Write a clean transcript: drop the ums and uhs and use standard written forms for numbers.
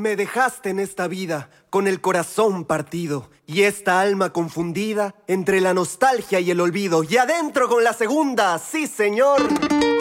Me dejaste en esta vida con el corazón partido y esta alma confundida entre la nostalgia y el olvido. Y adentro con la segunda, sí señor.